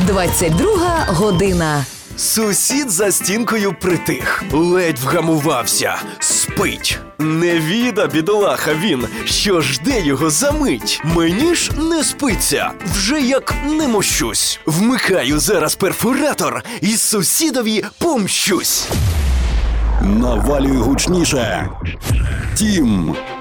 22 година. Сусід за стінкою притих, ледь вгамувався, спить. Не віда, бідолаха він, що жде його за мить. Мені ж не спиться, вже як не мощусь. Вмикаю зараз перфоратор і сусідові помщусь. Навалюй гучніше. Тім